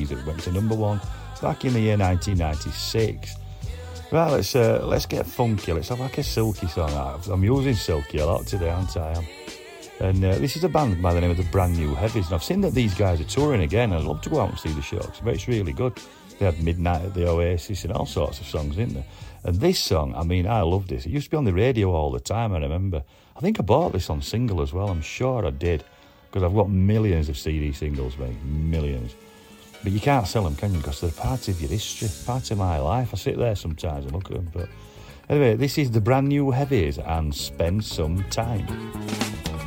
Heavies that went to number 1 back in the year 1996. Right, let's get funky. Let's have like a Silky song. I'm using Silky a lot today, aren't I? And this is a band by the name of the Brand New Heavies. And I've seen that these guys are touring again. I'd love to go out and see the show, but it's really good. They had Midnight at the Oasis and all sorts of songs, didn't they? And this song, I mean, I love this. It used to be on the radio all the time, I remember. I think I bought this on single as well. I'm sure I did, because I've got millions of CD singles, mate. Millions. But you can't sell them, can you? Because they're part of your history, part of my life. I sit there sometimes and look at them. But anyway, this is the Brand New Heavies and Spend Some Time.